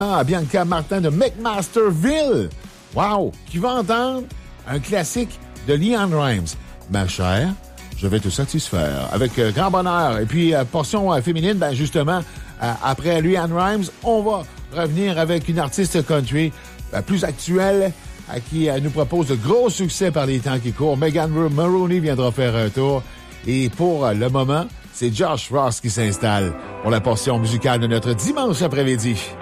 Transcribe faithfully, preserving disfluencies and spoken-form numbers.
à Bianca Martin de McMasterville. Wow! Qui va entendre un classique de LeAnn Rimes. Ma chère, je vais te satisfaire avec euh, grand bonheur. Et puis, euh, portion euh, féminine, ben justement, euh, après LeAnn Rimes, on va revenir avec une artiste country euh, plus actuelle à qui euh, nous propose de gros succès par les temps qui courent. Megan Maroney viendra faire un tour. Et pour euh, le moment, c'est Josh Ross qui s'installe pour la portion musicale de notre dimanche après-midi.